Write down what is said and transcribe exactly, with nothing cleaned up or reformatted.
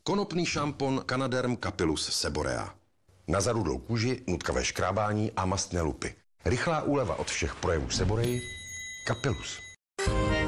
Konopný šampon Canaderm Capillus Seborea. Na zarudlou kůži, nutkavé škrábání a mastné lupy. Rychlá úleva od všech projevů seboreji. Capillus.